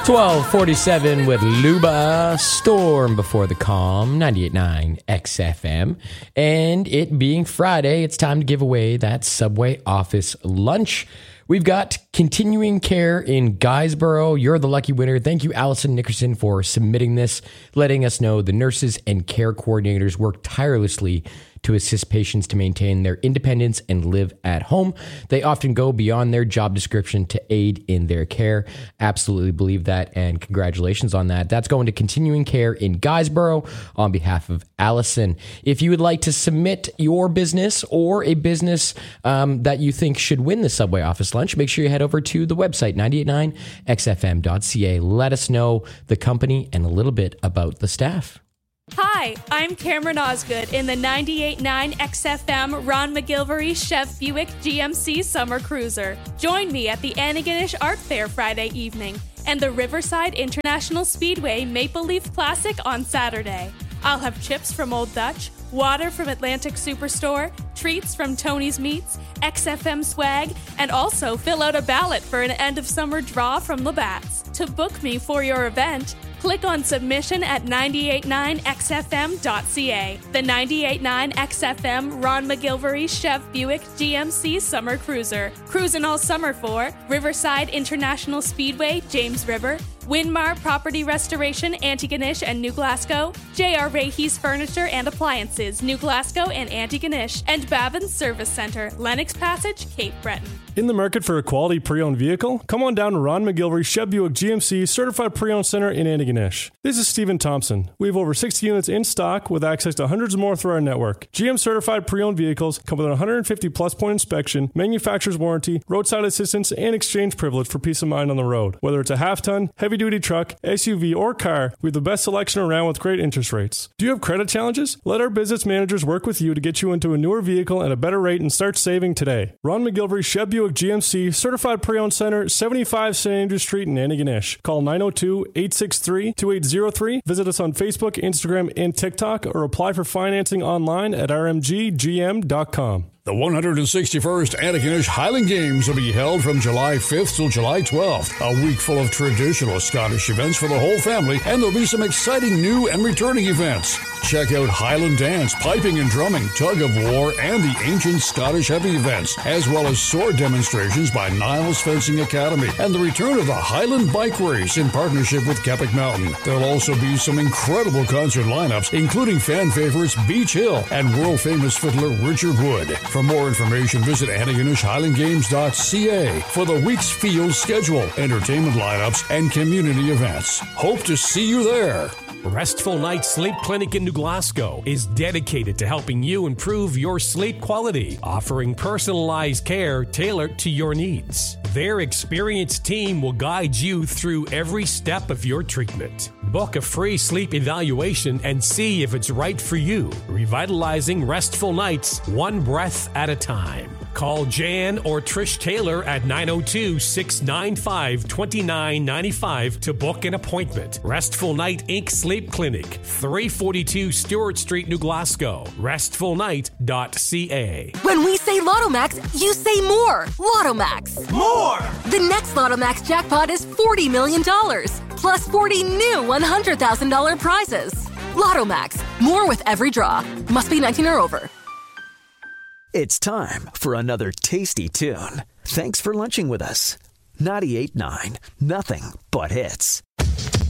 12:47 with Luba Storm before the calm, 98.9 XFM. And it being Friday, it's time to give away that Subway office lunch. We've got continuing care in Guysborough. You're the lucky winner. Thank you, Allison Nickerson, for submitting this, letting us know the nurses and care coordinators work tirelessly to assist patients to maintain their independence and live at home. They often go beyond their job description to aid in their care. Absolutely believe that, and congratulations on that. That's going to Continuing Care in Guysborough on behalf of Allison. If you would like to submit your business or a business that you think should win the Subway office lunch, make sure you head over to the website, 989xfm.ca. Let us know the company and a little bit about the staff. Hi, I'm Cameron Osgood in the 98.9 XFM Ron McGilvery Chev Buick GMC Summer Cruiser. Join me at the Antigonish Art Fair Friday evening and the Riverside International Speedway Maple Leaf Classic on Saturday. I'll have chips from Old Dutch, water from Atlantic Superstore, treats from Tony's Meats, XFM swag, and also fill out a ballot for an end-of-summer draw from Labatt's. To book me for your event, click on submission at 989xfm.ca. The 98.9 XFM Ron McGilvery Chev Buick GMC Summer Cruiser. Cruising all summer for Riverside International Speedway, James River, Winmar Property Restoration, Antigonish and New Glasgow, J.R. Rahey's Furniture and Appliances, New Glasgow and Antigonish, and Babin's Service Center, Lennox Passage, Cape Breton. In the market for a quality pre-owned vehicle? Come on down to Ron McGilvery Chev Buick GMC Certified Pre-Owned Center in Antigonish. This is Stephen Thompson. We have over 60 units in stock with access to hundreds more through our network. GM Certified Pre-Owned vehicles come with an 150 plus point inspection, manufacturer's warranty, roadside assistance, and exchange privilege for peace of mind on the road. Whether it's a half-ton, heavy-duty truck, SUV, or car, we have the best selection around with great interest rates. Do you have credit challenges? Let our business managers work with you to get you into a newer vehicle at a better rate and start saving today. Ron McGilvery Chev Buick GMC Certified Pre-Owned Center, 75 St. Andrews Street in Antigonish. Call 902-863-2803. Visit us on Facebook, Instagram, and TikTok, or apply for financing online at rmggm.com. The 161st Antigonish Highland Games will be held from July 5th till July 12th. A week full of traditional Scottish events for the whole family, and there'll be some exciting new and returning events. Check out Highland dance, piping and drumming, tug of war, and the ancient Scottish heavy events, as well as sword demonstrations by Niles Fencing Academy, and the return of the Highland Bike Race in partnership with Keppoch Mountain. There'll also be some incredible concert lineups, including fan favorites Beach Hill and world-famous fiddler Richard Wood. For more information, visit AntigonishHighlandGames.ca for the week's field schedule, entertainment lineups, and community events. Hope to see you there. Restful Night Sleep Clinic in New Glasgow is dedicated to helping you improve your sleep quality, offering personalized care tailored to your needs. Their experienced team will guide you through every step of your treatment. Book a free sleep evaluation and see if it's right for you. Revitalizing restful nights, one breath at a time. Call Jan or Trish Taylor at 902-695-2995 to book an appointment. Restful Night Inc. Sleep Clinic, 342 Stewart Street, New Glasgow. Restfulnight.ca. When we say Lotto Max, you say more. Lotto Max. More! The next Lotto Max jackpot is $40 million, plus 40 new $100,000 prizes. Lotto Max. More with every draw. Must be 19 or over. It's time for another tasty tune. Thanks for lunching with us. 98.9, nothing but hits.